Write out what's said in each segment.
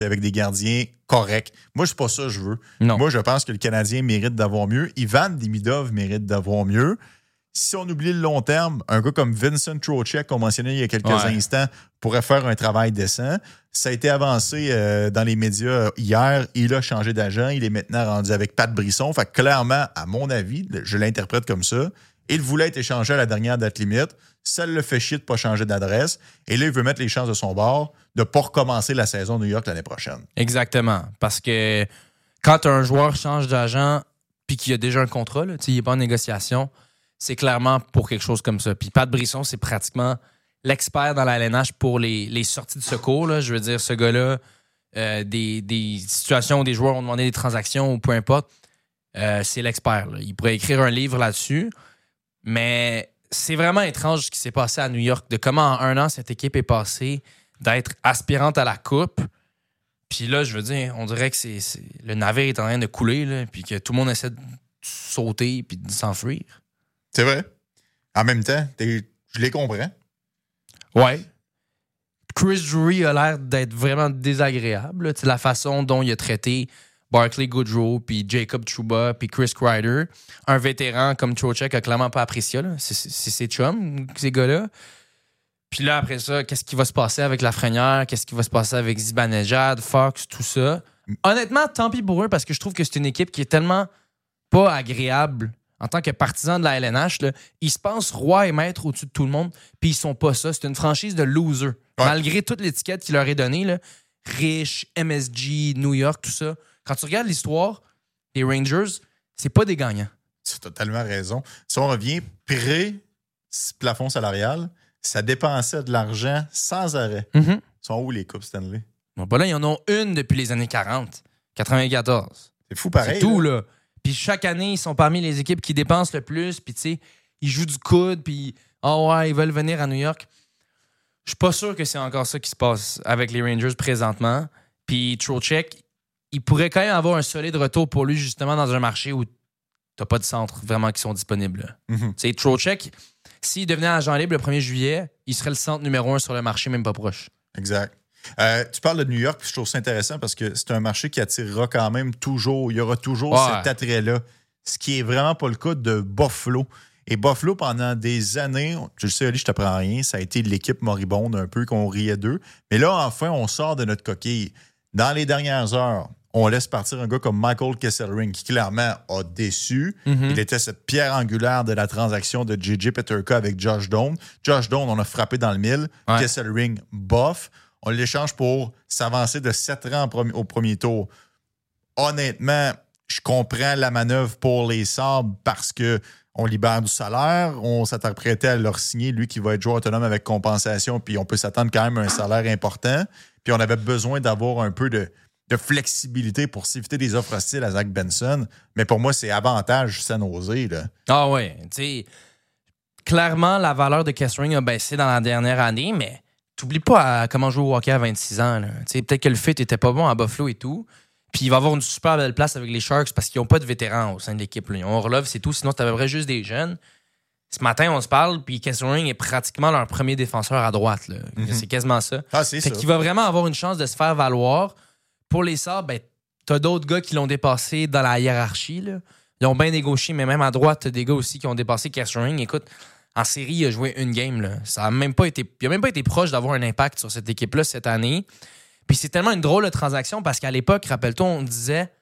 avec des gardiens corrects. Moi, c'est pas ça que je veux. Non. Moi, je pense que le Canadien mérite d'avoir mieux. Ivan Demidov mérite d'avoir mieux. Si on oublie le long terme, un gars comme Vincent Trocheck, qu'on mentionnait il y a quelques instants, pourrait faire un travail décent. Ça a été avancé dans les médias hier. Il a changé d'agent. Il est maintenant rendu avec Pat Brisson. Fait que clairement, à mon avis, je l'interprète comme ça, il voulait être échangé à la dernière date limite. Ça le fait chier de ne pas changer d'adresse. Et là, il veut mettre les chances de son bord de ne pas recommencer la saison New York l'année prochaine. Exactement. Parce que quand un joueur change d'agent puis qu'il a déjà un contrat, là, il n'est pas en négociation, c'est clairement pour quelque chose comme ça. Puis Pat Brisson, c'est pratiquement l'expert dans la LNH pour les sorties de secours. Là. Je veux dire, ce gars-là, des situations où des joueurs ont demandé des transactions ou peu importe, c'est l'expert. Là. Il pourrait écrire un livre là-dessus. Mais c'est vraiment étrange ce qui s'est passé à New York, de comment en un an cette équipe est passée d'être aspirante à la Coupe. Puis là, je veux dire, on dirait que le navire est en train de couler, là, puis que tout le monde essaie de sauter puis de s'enfuir. C'est vrai. En même temps, je les comprends. Ouais. Chris Drury a l'air d'être vraiment désagréable. Là. La façon dont il a traité Barclay Goodrow, puis Jacob Trouba, puis Chris Kreider. Un vétéran comme Trocheck a clairement pas apprécié. Là. C'est ses chums, ces gars-là. Puis là, après ça, qu'est-ce qui va se passer avec Lafrenière? Qu'est-ce qui va se passer avec Zibanejad, Fox, tout ça? Honnêtement, tant pis pour eux, parce que je trouve que c'est une équipe qui est tellement pas agréable. En tant que partisan de la LNH, là, ils se pensent roi et maître au-dessus de tout le monde, puis ils sont pas ça. C'est une franchise de losers. Ouais. Malgré toute l'étiquette qui leur est donnée, là, riche, MSG, New York, tout ça. Quand tu regardes l'histoire des Rangers, c'est pas des gagnants. Tu as totalement raison. Si on revient pré-plafond salarial, ça dépensait de l'argent sans arrêt. Mm-hmm. Ils sont où les coupes Stanley? Bon, ben là, ils en ont une depuis les années 40, 94. C'est fou pareil. C'est tout, là. Puis chaque année, ils sont parmi les équipes qui dépensent le plus. Puis tu sais, ils jouent du coude. Puis ils veulent venir à New York. Je suis pas sûr que c'est encore ça qui se passe avec les Rangers présentement. Puis Trocheck, il pourrait quand même avoir un solide retour pour lui, justement, dans un marché où t'as pas de centres vraiment qui sont disponibles. Mm-hmm. Tu sais, Trocheck, s'il devenait agent libre le 1er juillet, il serait le centre numéro 1 sur le marché, même pas proche. Exact. Tu parles de New York, puis je trouve ça intéressant parce que c'est un marché qui attirera quand même toujours. Il y aura toujours cet attrait-là. Ce qui est vraiment pas le cas de Buffalo. Et Buffalo, pendant des années, je le sais, Ali, je t'apprends rien, ça a été l'équipe moribonde un peu, qu'on riait d'eux. Mais là, enfin, on sort de notre coquille. Dans les dernières heures, on laisse partir un gars comme Michael Kesselring, qui clairement a déçu. Mm-hmm. Il était cette pierre angulaire de la transaction de J.J. Peterka avec Josh Doan. Josh Doan, on a frappé dans le mille. Ouais. Kesselring, bof. On l'échange pour s'avancer de 7 rangs au premier tour. Honnêtement, je comprends la manœuvre pour les Sabres parce qu'on libère du salaire. On s'apprêtait à leur signer, lui qui va être joueur autonome avec compensation, puis on peut s'attendre quand même à un salaire important. Puis on avait besoin d'avoir un peu de flexibilité pour s'éviter des offres hostiles à Zach Benson. Mais pour moi, c'est avantage San Jose, là. Ah ouais, tu sais, clairement, la valeur de Kesselring a baissé dans la dernière année, mais t'oublies pas comment jouer au hockey à 26 ans. Là. Peut-être que le fit était pas bon à Buffalo et tout. Puis il va avoir une super belle place avec les Sharks parce qu'ils n'ont pas de vétérans au sein de l'équipe. Là. Ils ont Orlov, c'est tout. Sinon, c'est à peu près juste des jeunes. Ce matin, on se parle, puis Kesselring est pratiquement leur premier défenseur à droite. Là. Mm-hmm. C'est quasiment ça. Ah, c'est fait ça. qu'il va vraiment avoir une chance de se faire valoir. Pour les Sabres, ben, t'as d'autres gars qui l'ont dépassé dans la hiérarchie. Là. Ils ont bien négocié, mais même à droite, t'as des gars aussi qui ont dépassé Kesselring. Écoute, en série, il a joué une game. Là. Il n'a même pas été proche d'avoir un impact sur cette équipe-là cette année. Puis c'est tellement une drôle de transaction parce qu'à l'époque, rappelle-toi, on disait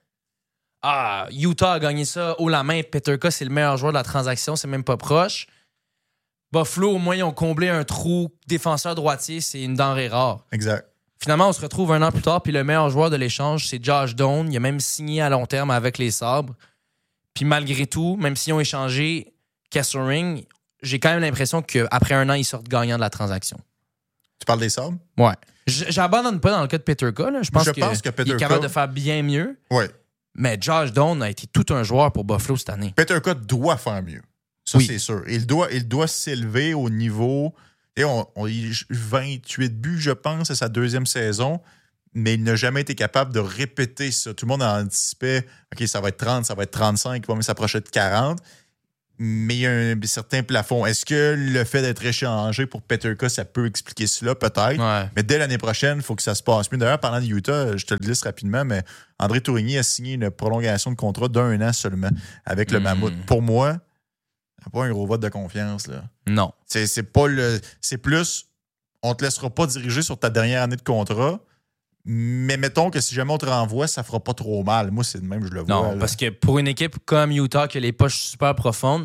Utah a gagné ça haut la main. Peterka, c'est le meilleur joueur de la transaction. C'est même pas proche. Buffalo, au moins, ils ont comblé un trou. Défenseur droitier, c'est une denrée rare. Exact. Finalement, on se retrouve un an plus tard, puis le meilleur joueur de l'échange, c'est Josh Doan. Il a même signé à long terme avec les Sabres. Puis malgré tout, même s'ils ont échangé Kesselring, j'ai quand même l'impression qu'après un an, ils sortent gagnants de la transaction. Tu parles des Sabres? Ouais. J'abandonne pas dans le cas de Peterka. Là. Je pense que Peterka, il est capable de faire bien mieux. Oui. Mais Josh Doan a été tout un joueur pour Buffalo cette année. Peterka doit faire mieux. Ça, oui. C'est sûr. Il doit s'élever au niveau... Et il 28 buts, je pense, à sa deuxième saison, mais il n'a jamais été capable de répéter ça. Tout le monde anticipait, OK, ça va être 30, ça va être 35, il va même s'approcher de 40. mais il y a un certain plafond. Est-ce que le fait d'être échangé pour Peterka, ça peut expliquer cela? Peut-être. Ouais. Mais dès l'année prochaine, il faut que ça se passe mieux. D'ailleurs, parlant de Utah, je te le glisse rapidement, mais André Tourigny a signé une prolongation de contrat d'1 an seulement avec le Mammouth. Pour moi, c'est pas un gros vote de confiance. Là. Non. C'est pas le. C'est plus, on te laissera pas diriger sur ta dernière année de contrat. Mais mettons que si jamais on te renvoie, ça fera pas trop mal. Moi, c'est de même, je le vois. Non, là. parce que pour une équipe comme Utah qui a les poches super profondes,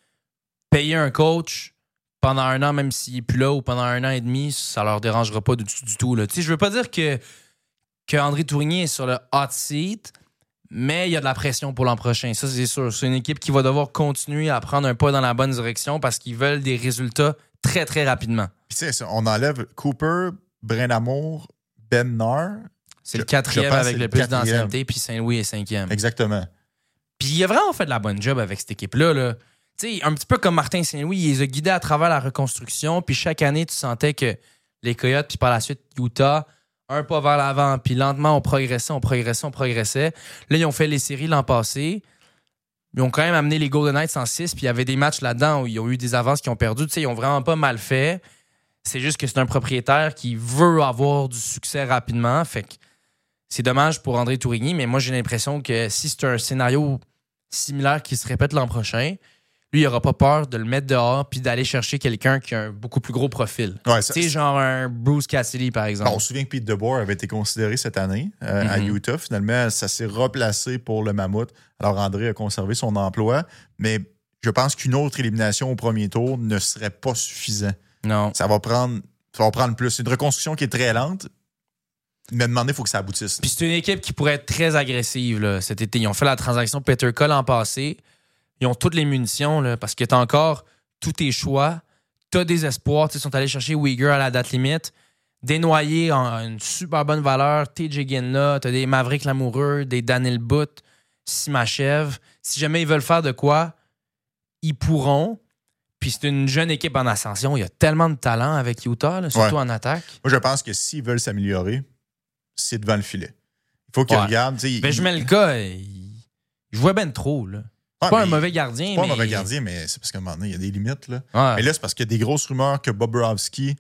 payer un coach pendant 1 an, même s'il n'est plus là, ou pendant 1 an et demi, ça leur dérangera pas du tout. Là. Je veux pas dire que André Tourigny est sur le hot seat, mais il y a de la pression pour l'an prochain. Ça, c'est sûr. C'est une équipe qui va devoir continuer à prendre un pas dans la bonne direction parce qu'ils veulent des résultats très, très rapidement. Puis tu sais, on enlève Cooper, Brindamour, Ben-Nar. C'est le 4e avec le plus d'ancienneté, puis Saint-Louis est 5e. Exactement. Puis il a vraiment fait de la bonne job avec cette équipe-là. Là. Tu sais, un petit peu comme Martin Saint-Louis, il les a guidés à travers la reconstruction, puis chaque année, tu sentais que les Coyotes, puis par la suite, Utah, un pas vers l'avant, puis lentement, on progressait. Là, ils ont fait les séries l'an passé. Ils ont quand même amené les Golden Knights en 6, puis il y avait des matchs là-dedans où ils ont eu des avances qu'ils ont perdu. Tu sais, ils ont vraiment pas mal fait. C'est juste que c'est un propriétaire qui veut avoir du succès rapidement. Fait que c'est dommage pour André Tourigny, mais moi, j'ai l'impression que si c'est un scénario similaire qui se répète l'an prochain, lui, il n'aura pas peur de le mettre dehors puis d'aller chercher quelqu'un qui a un beaucoup plus gros profil. Ouais, tu sais, genre un Bruce Cassidy, par exemple. Bon, on se souvient que Pete DeBoer avait été considéré cette année à Utah. Finalement, ça s'est replacé pour le Mammouth. Alors, André a conservé son emploi, mais je pense qu'une autre élimination au premier tour ne serait pas suffisant. Non. Ça va prendre plus. C'est une reconstruction qui est très lente, mais demander, il faut que ça aboutisse. Puis c'est une équipe qui pourrait être très agressive là, cet été. Ils ont fait la transaction Peterka l'an passé. Ils ont toutes les munitions là, parce que t'as encore tous tes choix. T'as des espoirs. Ils sont allés chercher Uyghur à la date limite. Dénoyés en une super bonne valeur. TJ Ginla, t'as des Maverick Lamoureux, des Daniel Butt, Simachev. Si jamais ils veulent faire de quoi, ils pourront. Puis c'est une jeune équipe en ascension. Il y a tellement de talent avec Utah, là, surtout en attaque. Moi, je pense que s'ils veulent s'améliorer, c'est devant le filet. Il faut qu'ils regardent. Ben, je mets le gars, il jouait ben trop. Là. C'est pas un mauvais gardien. C'est pas un mauvais gardien, mais c'est parce qu'à un moment donné, il y a des limites. Là. Ouais. Mais là, c'est parce qu'il y a des grosses rumeurs que Bobrovski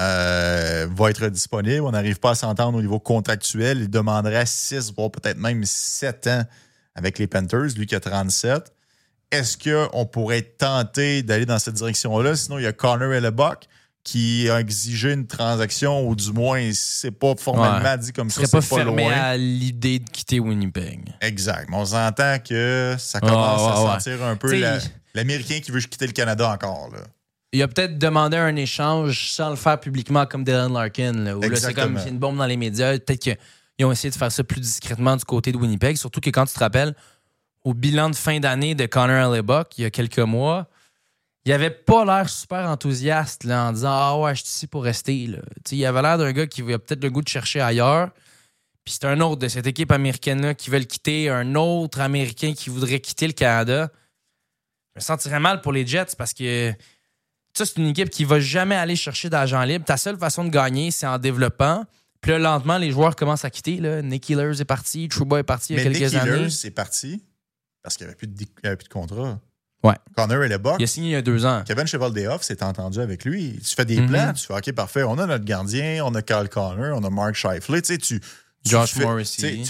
va être disponible. On n'arrive pas à s'entendre au niveau contractuel. Il demanderait 6, voire peut-être même 7 ans avec les Panthers, lui qui a 37. Est-ce qu'on pourrait être tenté d'aller dans cette direction-là? Sinon, il y a Connor Hellebuck qui a exigé une transaction, ou du moins, c'est pas formellement dit comme ça, c'est pas fermé loin. à l'idée de quitter Winnipeg. Exact. Mais on s'entend que ça commence à sentir un peu l'Américain qui veut quitter le Canada encore. Là. Il a peut-être demandé un échange sans le faire publiquement comme Dylan Larkin. Là, où là, c'est comme une bombe dans les médias. Peut-être qu'ils ont essayé de faire ça plus discrètement du côté de Winnipeg. Surtout que quand tu te rappelles, au bilan de fin d'année de Connor Hellebuck, il y a quelques mois, il avait pas l'air super enthousiaste là, en disant « Ah ouais, je suis ici pour rester. » Il avait l'air d'un gars qui a peut-être le goût de chercher ailleurs. Puis c'est un autre de cette équipe américaine-là qui veut le quitter, un autre Américain qui voudrait quitter le Canada. Je me sentirais mal pour les Jets parce que ça, c'est une équipe qui va jamais aller chercher d'agent libre. Ta seule façon de gagner, c'est en développant. Puis là, lentement, les joueurs commencent à quitter. Là. Nick Ehlers est parti, Trouba est parti il y a quelques années. Mais Nick Ehlers est parti parce qu'il n'y avait plus de contrat. Ouais. Connor Hellebuck. Il a signé il y a 2 ans. Kevin Chevaldehoff s'est entendu avec lui. Tu fais des plans, tu fais OK, parfait. On a notre gardien, on a Kyle Connor, on a Mark Scheifele. Josh Morrissey.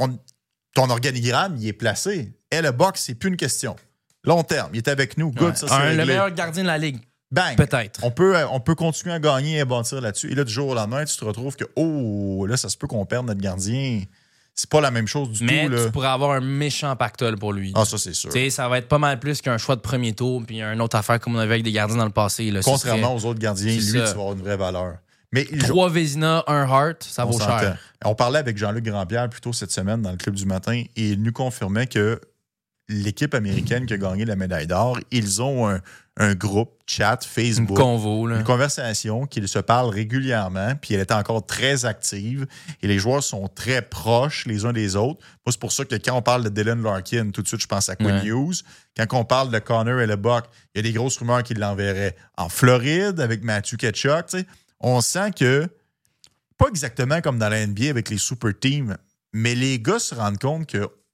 Ton organigramme, il est placé. Hellebuck, c'est plus une question. Long terme, il est avec nous. Good, ça, c'est réglé. Le meilleur gardien de la ligue. Bang! Peut-être. On peut continuer à gagner et à bâtir là-dessus. Et là, du jour au lendemain, tu te retrouves que, là, ça se peut qu'on perde notre gardien. C'est pas la même chose du tout. Mais tu pourrais avoir un méchant pactole pour lui. Ah, ça, c'est sûr. T'sais, ça va être pas mal plus qu'un choix de premier tour puis une autre affaire comme on avait avec des gardiens dans le passé. Là. Contrairement aux autres gardiens, lui, tu vas avoir une vraie valeur. Mais 3 Vézina, 1 Hart, ça vaut cher. On parlait avec Jean-Luc Grandpierre plus tôt cette semaine dans le Club du matin et il nous confirmait que l'équipe américaine qui a gagné la médaille d'or, ils ont un groupe chat Facebook, une conversation qu'ils se parlent régulièrement, puis elle est encore très active et les joueurs sont très proches les uns des autres. Moi, c'est pour ça que quand on parle de Dylan Larkin, tout de suite, je pense à Quinn Hughes. Quand on parle de Connor Hellebuck, il y a des grosses rumeurs qu'il l'enverrait en Floride avec Matthew Tkachuk. On sent que, pas exactement comme dans la NBA avec les super teams, mais les gars se rendent compte que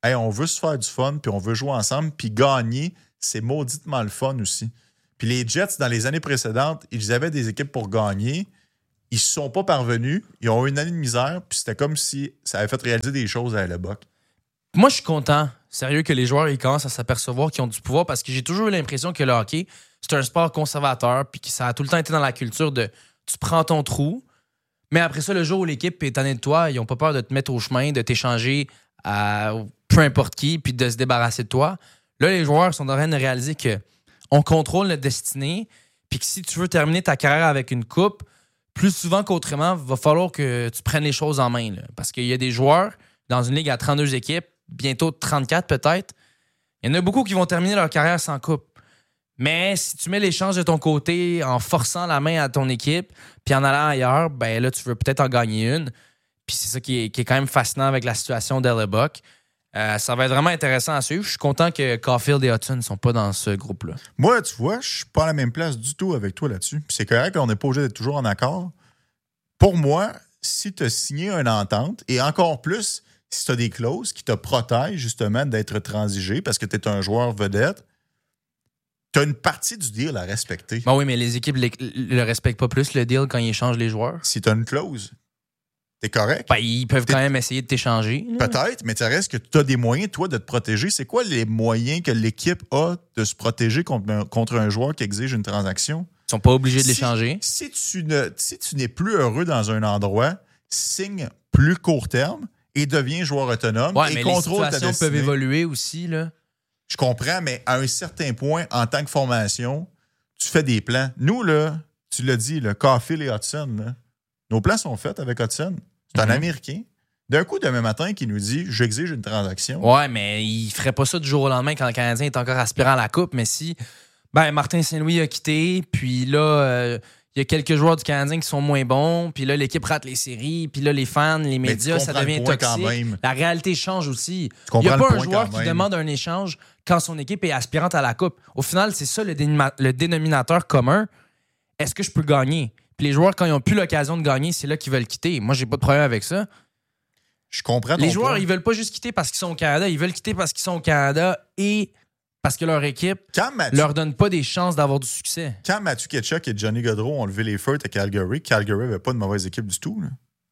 hey, on veut se faire du fun, puis on veut jouer ensemble, puis gagner, c'est mauditement le fun aussi. Puis les Jets, dans les années précédentes, ils avaient des équipes pour gagner. Ils ne se sont pas parvenus. Ils ont eu une année de misère, puis c'était comme si ça avait fait réaliser des choses à Hellebuck. Moi, je suis content, sérieux, que les joueurs ils commencent à s'apercevoir qu'ils ont du pouvoir parce que j'ai toujours eu l'impression que le hockey, c'est un sport conservateur puis que ça a tout le temps été dans la culture de tu prends ton trou, mais après ça, le jour où l'équipe est tannée de toi, ils n'ont pas peur de te mettre au chemin, de t'échanger à peu importe qui puis de se débarrasser de toi. Là, les joueurs sont en train de réaliser qu'on contrôle notre destinée puis que si tu veux terminer ta carrière avec une coupe, plus souvent qu'autrement, il va falloir que tu prennes les choses en main. Là. Parce qu'il y a des joueurs dans une ligue à 32 équipes, bientôt 34 peut-être. Il y en a beaucoup qui vont terminer leur carrière sans coupe. Mais si tu mets l'échange de ton côté en forçant la main à ton équipe puis en allant ailleurs, ben là, tu veux peut-être en gagner une. Puis c'est ça qui est quand même fascinant avec la situation d'Hellebuck. Ça va être vraiment intéressant à suivre. Je suis content que Caulfield et Hudson ne sont pas dans ce groupe-là. Moi, tu vois, je suis pas à la même place du tout avec toi là-dessus. Puis c'est correct qu'on n'est pas obligé d'être toujours en accord. Pour moi, si tu as signé une entente, et encore plus si tu as des clauses qui te protègent justement d'être transigé parce que tu es un joueur vedette, tu as une partie du deal à respecter. Ben oui, mais les équipes le respectent pas plus, le deal, quand ils échangent les joueurs. Si tu as une clause, t'es correct. Ben, ils peuvent quand même essayer de t'échanger. Là. Peut-être, mais ça reste que tu as des moyens, toi, de te protéger. C'est quoi les moyens que l'équipe a de se protéger contre un joueur qui exige une transaction? Ils sont pas obligés de l'échanger. Si tu n'es plus heureux dans un endroit, signe plus court terme et deviens joueur autonome et contrôle ta destinée. Les situations peuvent évoluer aussi, là. Je comprends, mais à un certain point, en tant que formation, tu fais des plans. Nous, là, tu l'as dit, le Caulfield et Hudson, là, nos plans sont faits avec Hudson. C'est un Américain. D'un coup, demain matin, qui nous dit « J'exige une transaction ». Ouais, mais il ferait pas ça du jour au lendemain quand le Canadien est encore aspirant à la Coupe. Mais si Martin Saint-Louis a quitté, puis là, il y a quelques joueurs du Canadien qui sont moins bons, puis là, l'équipe rate les séries, puis là, les fans, les médias, ça devient toxique. La réalité change aussi. Il n'y a pas un joueur qui demande un échange quand son équipe est aspirante à la Coupe. Au final, c'est ça le dénominateur commun. Est-ce que je peux gagner? Puis les joueurs, quand ils n'ont plus l'occasion de gagner, c'est là qu'ils veulent quitter. Moi, j'ai pas de problème avec ça. Je comprends ton Les joueurs, point. ils veulent pas juste quitter parce qu'ils sont au Canada. Ils veulent quitter parce qu'ils sont au Canada et parce que leur équipe leur donne pas des chances d'avoir du succès. Quand Matthew Tkachuk et Johnny Gaudreau ont levé les feux à Calgary n'avait pas de mauvaise équipe du tout. Là.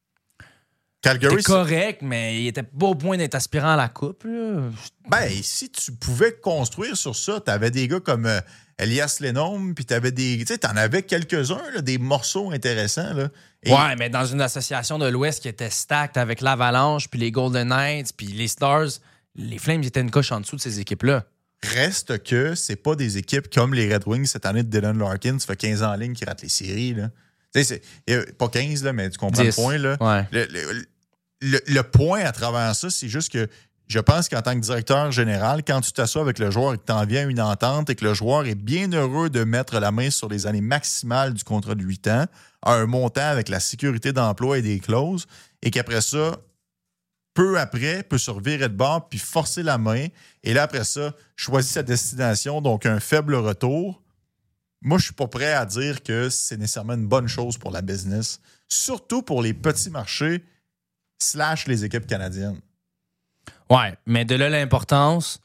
Calgary, c'était correct, mais il était pas au point d'être aspirant à la Coupe. Là. Ben, si tu pouvais construire sur ça, t'avais des gars comme Elias Lennon, puis t'avais des... Tu sais, t'en avais quelques-uns, là, des morceaux intéressants. Là. Ouais, mais dans une association de l'Ouest qui était stacked avec l'Avalanche, puis les Golden Knights, puis les Stars, les Flames étaient une coche en dessous de ces équipes-là. Reste que c'est pas des équipes comme les Red Wings cette année de Dylan Larkin. Ça fait 15 ans en ligne qui ratent les séries. Là. Tu sais, pas 15, là, mais tu comprends 10. le point. Là. Ouais. Le point à travers ça, c'est juste que je pense qu'en tant que directeur général, quand tu t'assois avec le joueur et que tu en viens à une entente et que le joueur est bien heureux de mettre la main sur les années maximales du contrat de 8 ans, à un montant avec la sécurité d'emploi et des clauses, et qu'après ça, peu après, peut se revirer de bord puis forcer la main, et là, après ça, choisit sa destination, donc un faible retour. Moi, je suis pas prêt à dire que c'est nécessairement une bonne chose pour la business, surtout pour les petits marchés / les équipes canadiennes. Ouais, mais de là l'importance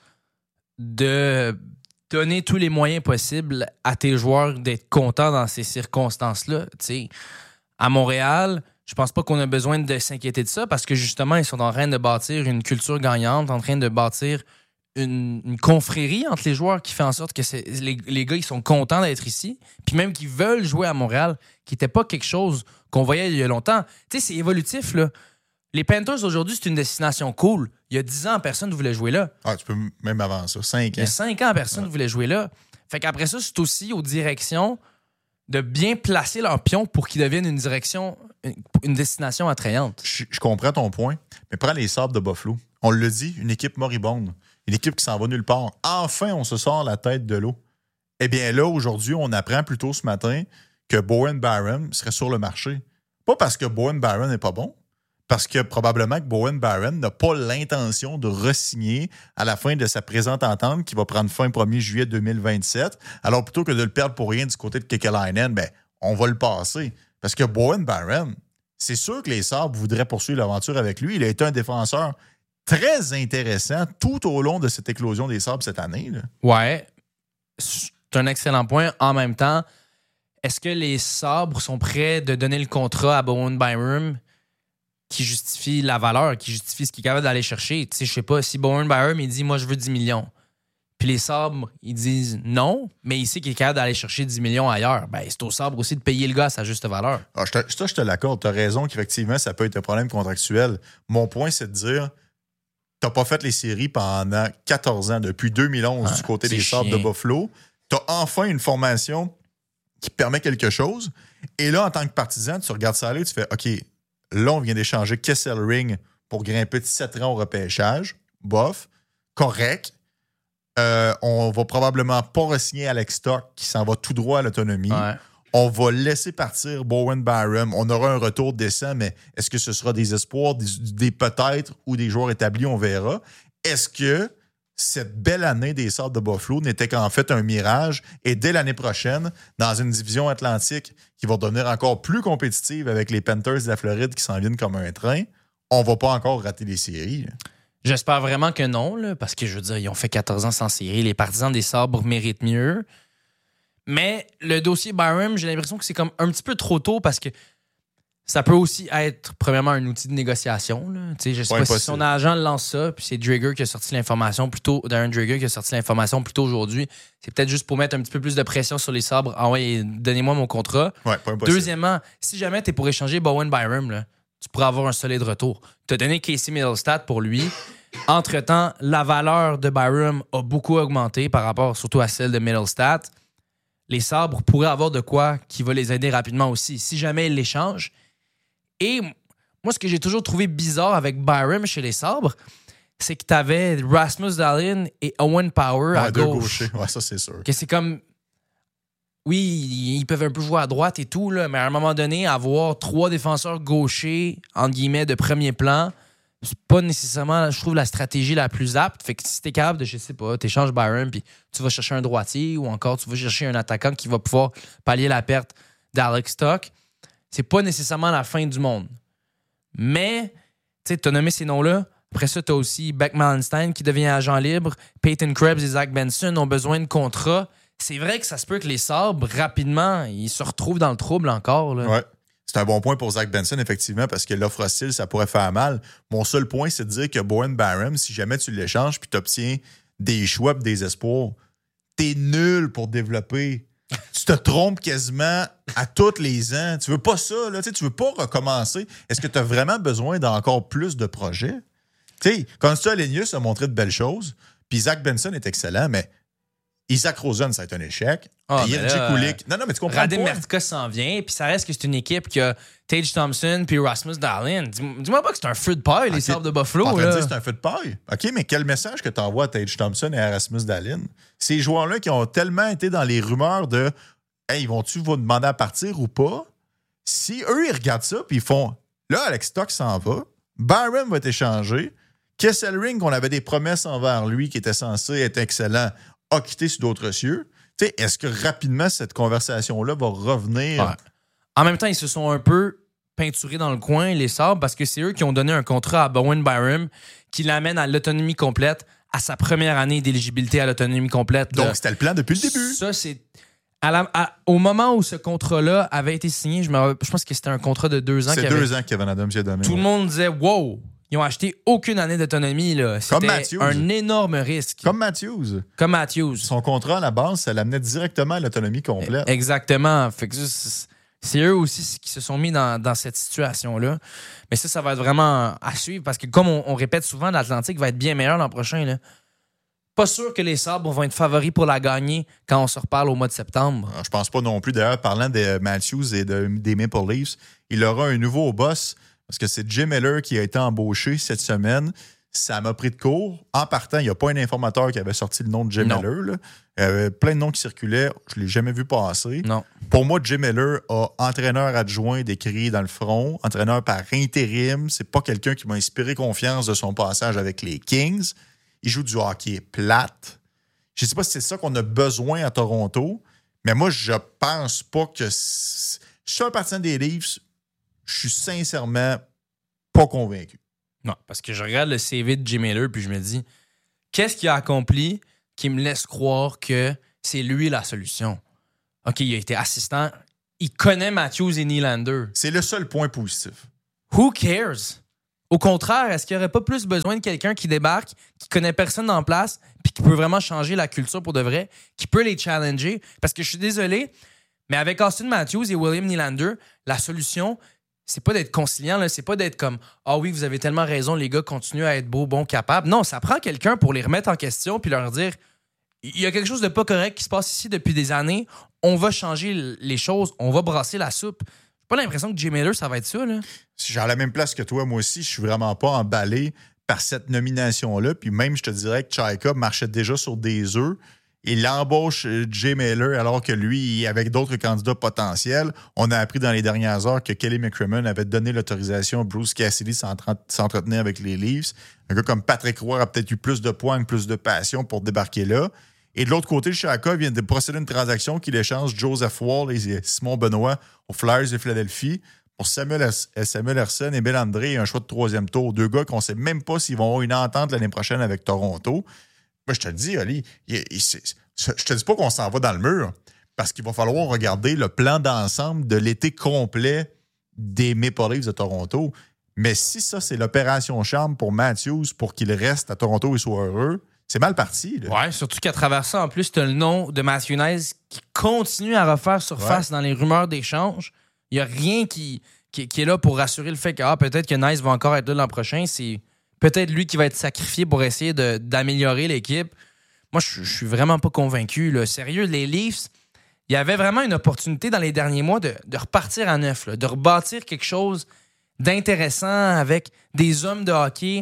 de donner tous les moyens possibles à tes joueurs d'être contents dans ces circonstances-là. T'sais, à Montréal, je pense pas qu'on a besoin de s'inquiéter de ça parce que justement, ils sont en train de bâtir une culture gagnante, en train de bâtir une confrérie entre les joueurs qui fait en sorte que les gars ils sont contents d'être ici, puis même qu'ils veulent jouer à Montréal, qui n'était pas quelque chose qu'on voyait il y a longtemps. Tu sais, c'est évolutif, là. Les Panthers, aujourd'hui, c'est une destination cool. Il y a 10 ans, personne ne voulait jouer là. Ah, tu peux même avant ça, 5 ans. Il y a 5 ans, personne ne voulait jouer là. Fait qu'après ça, c'est aussi aux directions de bien placer leurs pions pour qu'ils deviennent une destination attrayante. Je comprends ton point, mais prends les Sabres de Buffalo. On le dit, une équipe moribonde. Une équipe qui s'en va nulle part. Enfin, on se sort la tête de l'eau. Eh bien là, aujourd'hui, on apprend plus tôt ce matin que Bowen Byram serait sur le marché. Pas parce que Bowen Byram n'est pas bon, parce que probablement que Bowen Byram n'a pas l'intention de re-signer à la fin de sa présente entente qui va prendre fin 1er juillet 2027. Alors plutôt que de le perdre pour rien du côté de Kekalainen, ben, on va le passer. Parce que Bowen Byram, c'est sûr que les Sabres voudraient poursuivre l'aventure avec lui. Il a été un défenseur très intéressant tout au long de cette éclosion des Sabres cette année. Là. Ouais, c'est un excellent point. En même temps, est-ce que les Sabres sont prêts de donner le contrat à Bowen Byram qui justifie la valeur, qui justifie ce qu'il est capable d'aller chercher? Tu sais, je sais pas, si Bowen Byram, il dit « Moi, je veux 10 millions », puis les Sabres, ils disent non, mais il sait qu'il est capable d'aller chercher 10 millions ailleurs, ben c'est aux Sabres aussi de payer le gars à sa juste valeur. Ah, je te l'accorde. Tu as raison qu'effectivement, ça peut être un problème contractuel. Mon point, c'est de dire t'as pas fait les séries pendant 14 ans, depuis 2011 du côté des Sabres de Buffalo. T'as enfin une formation qui permet quelque chose. Et là, en tant que partisan, tu regardes ça aller, tu fais OK, là, on vient d'échanger Kesselring pour grimper de 7 rangs au repêchage. Bof. Correct. On va probablement pas re-signer Alex Stock qui s'en va tout droit à l'autonomie. Ouais. On va laisser partir Bowen Byram. On aura un retour décent, mais est-ce que ce sera des espoirs, des peut-être ou des joueurs établis? On verra. Est-ce que cette belle année des Sabres de Buffalo n'était qu'en fait un mirage? Et dès l'année prochaine, dans une division atlantique qui va devenir encore plus compétitive avec les Panthers de la Floride qui s'en viennent comme un train, on va pas encore rater les séries. J'espère vraiment que non, là, parce que je veux dire, ils ont fait 14 ans sans série. Les partisans des Sabres méritent mieux. Mais le dossier Byram, j'ai l'impression que c'est comme un petit peu trop tôt parce que ça peut aussi être, premièrement, un outil de négociation. Là. Je sais pas si son agent lance ça, puis c'est Drager qui a sorti l'information plus tôt, Darren Drager qui a sorti l'information plus tôt aujourd'hui. C'est peut-être juste pour mettre un petit peu plus de pression sur les Sabres. Ah ouais, donnez-moi mon contrat. Ouais, pas impossible. Deuxièmement, si jamais t'es pour échanger Bowen Byram, là, tu pourrais avoir un solide retour. Tu as donné Casey Middlestat pour lui. Entre-temps, la valeur de Byram a beaucoup augmenté par rapport surtout à celle de Middlestat. Les Sabres pourraient avoir de quoi qui va les aider rapidement aussi, si jamais ils l'échangent. Et moi, ce que j'ai toujours trouvé bizarre avec Byram chez les Sabres, c'est que tu avais Rasmus Dahlin et Owen Power à gauche. Deux gauchers, ouais, ça c'est sûr. Que c'est comme... Oui, ils peuvent un peu jouer à droite et tout, là, mais à un moment donné, avoir 3 défenseurs gauchers, entre guillemets, de premier plan, c'est pas nécessairement, je trouve, la stratégie la plus apte. Fait que si t'es capable de, je sais pas, t'échanges Byram, puis tu vas chercher un droitier, ou encore tu vas chercher un attaquant qui va pouvoir pallier la perte d'Alex Stock, c'est pas nécessairement la fin du monde. Mais, tu sais, t'as nommé ces noms-là. Après ça, t'as aussi Beck Mallenstein qui devient agent libre. Peyton Krebs et Zach Benson ont besoin de contrats. C'est vrai que ça se peut que les Sabres, rapidement, ils se retrouvent dans le trouble encore. Là. Ouais. C'est un bon point pour Zach Benson, effectivement, parce que l'offre hostile, ça pourrait faire mal. Mon seul point, c'est de dire que Bowen Byram, si jamais tu l'échanges puis tu obtiens des choix et des espoirs, t'es nul pour développer. Tu te trompes quasiment à tous les ans. Tu veux pas ça, là. Tu veux pas recommencer. Est-ce que tu as vraiment besoin d'encore plus de projets? Constantine Alenius a montré de belles choses, puis Zach Benson est excellent, mais Isaac Rosen, ça a été un échec. Jirji Kulik. Non, mais tu comprends. Radim Mertka s'en vient, puis ça reste que c'est une équipe qui a Tage Thompson puis Rasmus Dahlin. Dis-moi pas que c'est un feu de paille, les Sabres de Buffalo. En train de dire que c'est un feu de paille. OK, mais quel message que tu envoies à Tage Thompson et à Rasmus Dahlin? Ces joueurs-là qui ont tellement été dans les rumeurs de hey, vont-tu vous demander à partir ou pas? Si eux, ils regardent ça, puis ils font là, Alex Stock s'en va, Byram va être échangé, Kesselring, on avait des promesses envers lui qui était censé être excellent, a quitté sur d'autres cieux. Est-ce que rapidement, cette conversation-là va revenir? Ouais. En même temps, ils se sont un peu peinturés dans le coin, les Sabres, parce que c'est eux qui ont donné un contrat à Bowen Byram qui l'amène à l'autonomie complète, à sa première année d'éligibilité à l'autonomie complète. Donc, c'était le plan depuis le début. Ça, c'est... au moment où ce contrat-là avait été signé, je pense que c'était un contrat de 2 ans. C'est 2 ans que Kevin Adams y a donné. Tout le monde disait « Wow! » Ils ont acheté aucune année d'autonomie. Là. C'était un énorme risque. Comme Matthews. Son contrat, à la base, ça l'amenait directement à l'autonomie complète. Exactement. Fait que c'est eux aussi qui se sont mis dans cette situation-là. Mais ça va être vraiment à suivre parce que, comme on répète souvent, l'Atlantique va être bien meilleur l'an prochain. Là. Pas sûr que les Sabres vont être favoris pour la gagner quand on se reparle au mois de septembre. Je pense pas non plus. D'ailleurs, parlant de Matthews et des Maple Leafs, il aura un nouveau boss. Parce que c'est Jim Miller qui a été embauché cette semaine. Ça m'a pris de court. En partant, il n'y a pas un informateur qui avait sorti le nom de Jim Miller. Là. Il y avait plein de noms qui circulaient. Je ne l'ai jamais vu passer. Non. Pour moi, Jim Miller a entraîneur adjoint décrit dans le front, entraîneur par intérim. C'est pas quelqu'un qui m'a inspiré confiance de son passage avec les Kings. Il joue du hockey plate. Je ne sais pas si c'est ça qu'on a besoin à Toronto, mais moi, je pense pas que... Je suis un partisan des Leafs. Je suis sincèrement pas convaincu. Non, parce que je regarde le CV de Jay Miller puis je me dis, qu'est-ce qu'il a accompli qui me laisse croire que c'est lui la solution? OK, il a été assistant. Il connaît Matthews et Nylander. C'est le seul point positif. Who cares? Au contraire, est-ce qu'il n'y aurait pas plus besoin de quelqu'un qui débarque, qui connaît personne en place, puis qui peut vraiment changer la culture pour de vrai, qui peut les challenger? Parce que je suis désolé, mais avec Austin Matthews et William Nylander, la solution, c'est pas d'être conciliant, là, c'est pas d'être comme « Ah oui, vous avez tellement raison, les gars, continuez à être beaux, bons, capables. » Non, ça prend quelqu'un pour les remettre en question puis leur dire « Il y a quelque chose de pas correct qui se passe ici depuis des années. On va changer les choses. On va brasser la soupe. » J'ai pas l'impression que Jay Miller, ça va être ça, là. Si j'ai à la même place que toi, moi aussi, je suis vraiment pas emballé par cette nomination-là. Puis même, je te dirais que Chaika marchait déjà sur des œufs. Il embauche Jay Miller alors que lui, avec d'autres candidats potentiels, on a appris dans les dernières heures que Kelly McCrimmon avait donné l'autorisation à Bruce Cassidy s'entretenir avec les Leafs. Un gars comme Patrick Roy a peut-être eu plus de poigne, plus de passion pour débarquer là. Et de l'autre côté, Chaika vient de procéder à une transaction qui échange Joseph Wall et Simon Benoît aux Flyers de Philadelphie pour Samuel Ersson et Bill André et un choix de 3e tour. Deux gars qu'on ne sait même pas s'ils vont avoir une entente l'année prochaine avec Toronto. Moi, je te le dis, Ali, je te dis pas qu'on s'en va dans le mur parce qu'il va falloir regarder le plan d'ensemble de l'été complet des Maple Leafs de Toronto. Mais si ça, c'est l'opération charme pour Matthews pour qu'il reste à Toronto et soit heureux, c'est mal parti. Là. Ouais, surtout qu'à travers ça, en plus, tu as le nom de Matthew Nice qui continue à refaire surface dans les rumeurs d'échange. Il n'y a rien qui est là pour rassurer le fait que peut-être que Nice va encore être là l'an prochain. C'est peut-être lui qui va être sacrifié pour essayer d'améliorer l'équipe. Moi, je suis vraiment pas convaincu. Là. Sérieux, les Leafs, il y avait vraiment une opportunité dans les derniers mois de repartir à neuf, là, de rebâtir quelque chose d'intéressant avec des hommes de hockey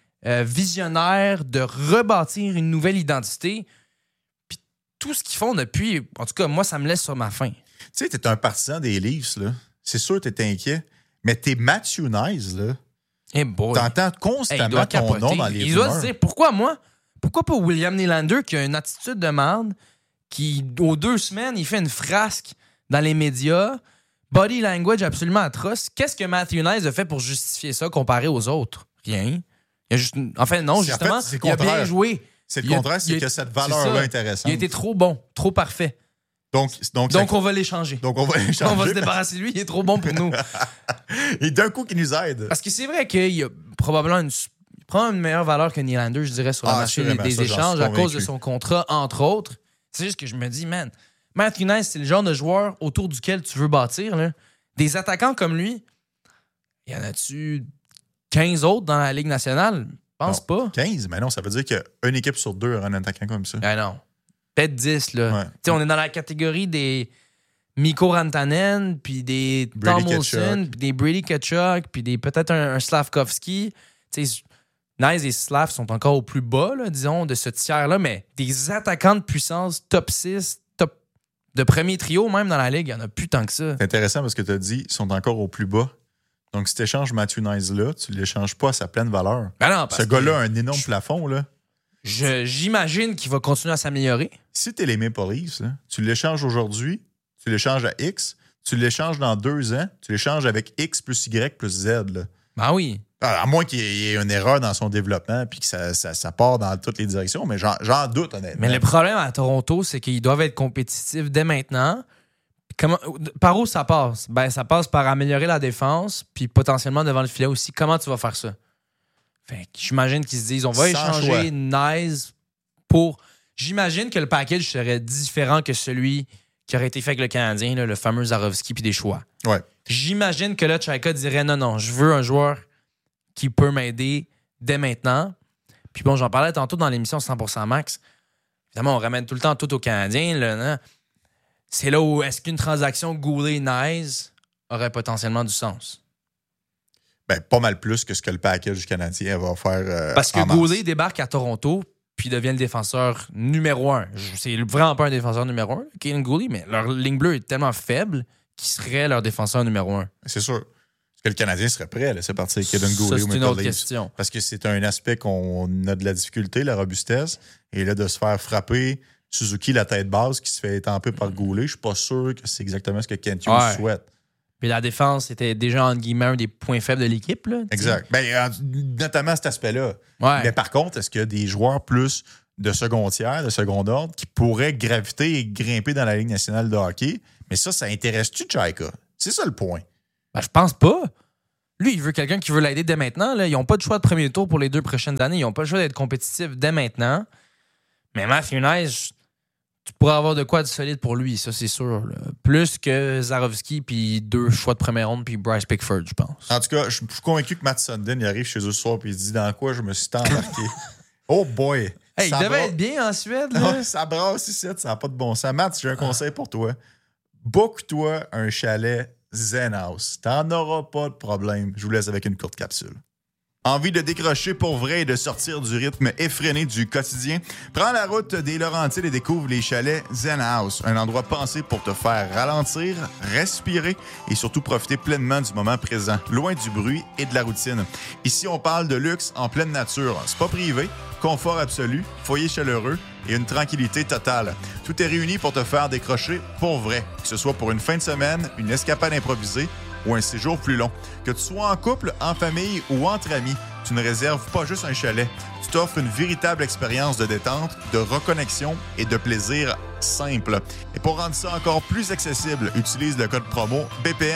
visionnaires, de rebâtir une nouvelle identité. Puis tout ce qu'ils font depuis, en tout cas, moi, ça me laisse sur ma faim. Tu sais, t'es un partisan des Leafs, là. C'est sûr que t'es inquiet. Mais t'es Matthew Nice, là. Hey boy. T'entends constamment ton nom dans les rumeurs. Il doit se dire, pourquoi moi? Pourquoi pas William Nylander qui a une attitude de merde, qui, aux 2 semaines, il fait une frasque dans les médias, body language absolument atroce. Qu'est-ce que Matthew Nice a fait pour justifier ça comparé aux autres? Rien. Il a juste... Enfin, non, justement, il a bien joué. C'est le contraire, c'est que cette valeur-là est intéressante. Il a été trop bon, trop parfait. Donc on va l'échanger. Donc, on va l'échanger. On va se débarrasser de lui, il est trop bon pour nous. Et d'un coup, qui nous aide. Parce que c'est vrai qu'il a probablement une meilleure valeur que Nylander, je dirais, sur le marché des échanges à cause de son contrat, entre autres. C'est juste que je me dis, man, Matthew Nice, c'est le genre de joueur autour duquel tu veux bâtir. Là. Des attaquants comme lui, y en a-tu 15 autres dans la Ligue nationale? Je pense pas. 15? Mais non, ça veut dire qu'une équipe sur 2 aura un attaquant comme ça. Ben non. Peut-être 10, là. Ouais. On est dans la catégorie des Mikko Rantanen, puis des Tom Wilson, puis des Brady Tkachuk, puis peut-être un Slavkovski. Nice et Slav sont encore au plus bas, là, disons, de ce tiers-là, mais des attaquants de puissance top 6, top de premier trio même dans la Ligue, il n'y en a plus tant que ça. C'est intéressant parce que tu as dit ils sont encore au plus bas. Donc, si tu échanges Matthew Nice là, tu ne l'échanges pas à sa pleine valeur. Ben non, ce gars-là a un énorme plafond, là. J'imagine qu'il va continuer à s'améliorer. Si tu es les Maple Leafs, là, tu l'échanges aujourd'hui, tu l'échanges à X, tu l'échanges dans 2 ans, tu l'échanges avec X plus Y plus Z. Là. Ben oui. À moins qu'il y ait une erreur dans son développement puis que ça part dans toutes les directions, mais j'en doute, honnêtement. Mais le problème à Toronto, c'est qu'ils doivent être compétitifs dès maintenant. Par où ça passe? Ben, ça passe par améliorer la défense puis potentiellement devant le filet aussi. Comment tu vas faire ça? Fait que j'imagine qu'ils se disent on va échanger Nice pour... J'imagine que le package serait différent que celui qui aurait été fait avec le Canadien, là, le fameux Zarovski puis des choix. Ouais. J'imagine que là, Chaika dirait non, je veux un joueur qui peut m'aider dès maintenant. Puis bon, j'en parlais tantôt dans l'émission 100% Max. Évidemment, on ramène tout le temps tout au Canadien. Là, c'est là où est-ce qu'une transaction Goulet-Nice aurait potentiellement du sens? Ben, pas mal plus que ce que le package du Canadien va faire. Parce que Goulet débarque à Toronto puis devient le défenseur numéro 1. C'est vraiment pas un défenseur numéro 1, Kaden Goulet, mais leur ligne bleue est tellement faible qu'il serait leur défenseur numéro 1. C'est sûr. Est-ce que le Canadien serait prêt à laisser partir Kaden Goulet ou Maple Leafs? C'est une autre question. Parce que c'est un aspect qu'on a de la difficulté, la robustesse. Et là, de se faire frapper Suzuki la tête basse qui se fait étamper par Goulet, je suis pas sûr que c'est exactement ce que Kent Hughes souhaite. Puis la défense était déjà, entre guillemets, un des points faibles de l'équipe. Là, exact. Ben, notamment cet aspect-là. Ouais. Mais par contre, est-ce qu'il y a des joueurs plus de second tiers, de second ordre, qui pourraient graviter et grimper dans la Ligue nationale de hockey? Mais ça intéresse-tu Chaika? C'est ça le point. Ben, je pense pas. Lui, il veut quelqu'un qui veut l'aider dès maintenant. Là. Ils n'ont pas de choix de premier tour pour les 2 prochaines années. Ils n'ont pas le choix d'être compétitifs dès maintenant. Mais Matthew Knies, tu pourrais avoir de quoi de solide pour lui, ça, c'est sûr. Là. Plus que Zarovski, puis 2 choix de première ronde, puis Bryce Pickford, je pense. En tout cas, je suis convaincu que Matt Sundin, il arrive chez eux ce soir et il dit dans quoi je me suis tant embarqué. Oh boy! Hey, il devait être bien en Suède. Là. Ça brasse ici, ça n'a pas de bon sens. Matt, j'ai un conseil pour toi. Book-toi un chalet Zen House. T'en auras pas de problème. Je vous laisse avec une courte capsule. Envie de décrocher pour vrai et de sortir du rythme effréné du quotidien? Prends la route des Laurentides et découvre les chalets Zen House, un endroit pensé pour te faire ralentir, respirer et surtout profiter pleinement du moment présent, loin du bruit et de la routine. Ici, on parle de luxe en pleine nature. Spa privé, confort absolu, foyer chaleureux et une tranquillité totale. Tout est réuni pour te faire décrocher pour vrai, que ce soit pour une fin de semaine, une escapade improvisée ou un séjour plus long. Que tu sois en couple, en famille ou entre amis, tu ne réserves pas juste un chalet. Tu t'offres une véritable expérience de détente, de reconnexion et de plaisir simple. Et pour rendre ça encore plus accessible, utilise le code promo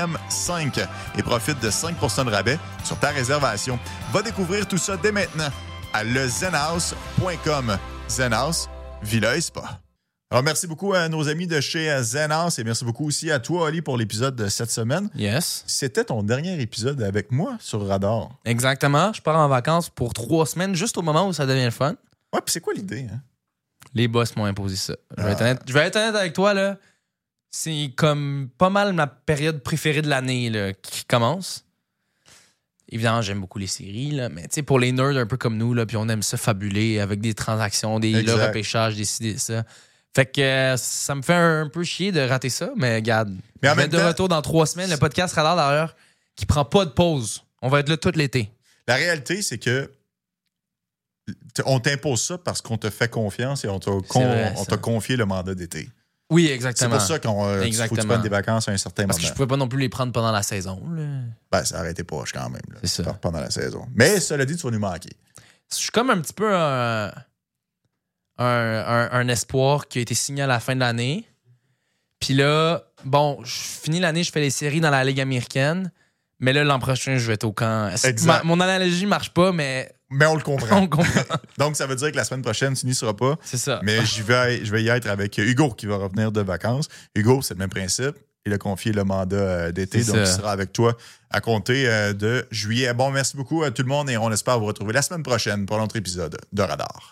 BPM5 et profite de 5% de rabais sur ta réservation. Va découvrir tout ça dès maintenant à lezenhouse.com. Zenhouse, Villa et Spa. Alors, merci beaucoup à nos amis de chez Zen House et merci beaucoup aussi à toi, Oli, pour l'épisode de cette semaine. Yes. C'était ton dernier épisode avec moi sur Radar. Exactement. Je pars en vacances pour 3 semaines, juste au moment où ça devient le fun. Ouais, puis c'est quoi l'idée? Hein? Les boss m'ont imposé ça. Je vais être honnête avec toi, là. C'est comme pas mal ma période préférée de l'année là, qui commence. Évidemment, j'aime beaucoup les séries, là, mais pour les nerds un peu comme nous, là, puis on aime ça fabuler avec des transactions, des repêchages, des ça. Fait que ça me fait un peu chier de rater ça, mais regarde, je vais être de retour dans 3 semaines. Le podcast Radar, d'ailleurs, qui prend pas de pause. On va être là tout l'été. La réalité, c'est que on t'impose ça parce qu'on te fait confiance et on t'a confié le mandat d'été. Oui, exactement. C'est pour ça qu'on faut que tu prennes des vacances à un certain moment. Parce que je pouvais pas non plus les prendre pendant la saison. Là. Ben, ça arrêtait pas quand même. Là, c'est ça. Pendant la saison. Mais cela dit, tu vas nous manquer. Je suis comme un petit peu un espoir qui a été signé à la fin de l'année. Puis là, bon, je finis l'année, je fais les séries dans la Ligue américaine. Mais là, l'an prochain, je vais être au camp. Mon analogie marche pas, mais on le comprend. On comprend. Donc, ça veut dire que la semaine prochaine, tu n'y seras pas. C'est ça. Mais je vais y être avec Hugo qui va revenir de vacances. Hugo, c'est le même principe. Il a confié le mandat d'été, donc il sera avec toi à compter de juillet. Bon, merci beaucoup à tout le monde et on espère vous retrouver la semaine prochaine pour notre épisode de Radar.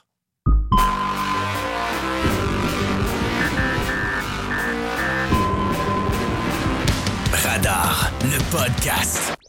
Radar, le podcast.